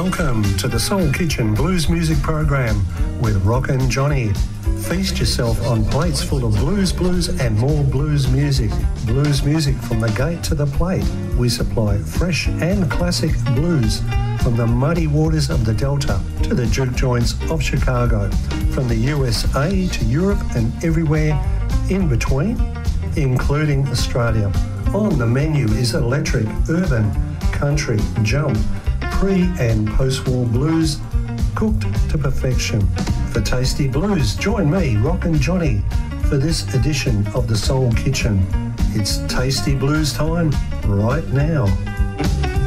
Welcome to the Soul Kitchen Blues Music Program with Rockin' Johnny. Feast yourself on plates full of blues, and more blues music. Blues music from the gate to the plate. We supply fresh and classic blues from the muddy waters of the Delta to the juke joints of Chicago, from the USA to Europe and everywhere in between, including Australia. On the menu is electric, urban, country, jump, pre- and post-war blues, cooked to perfection. For tasty blues, join me, Rockin' Johnny, for this edition of the Soul Kitchen. It's tasty blues time right now.